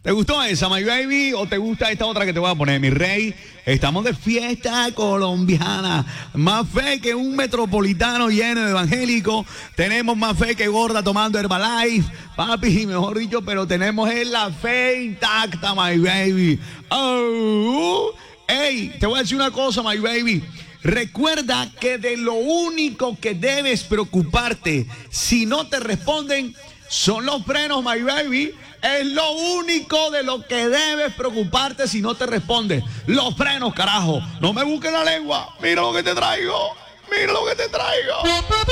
¿Te gustó esa, my baby? ¿O te gusta esta otra que te voy a poner, mi rey? Estamos de fiesta colombiana. Más fe que un metropolitano lleno de evangélicos. Tenemos más fe que gorda tomando Herbalife. Papi, mejor dicho, pero tenemos la fe intacta, my baby. Oh, hey, te voy a decir una cosa, my baby. Recuerda que de lo único que debes preocuparte si no te responden son los frenos, my baby. Es lo único de lo que debes preocuparte si no te responde. Los frenos, carajo. No me busques la lengua. Mira lo que te traigo. Mira lo que te traigo.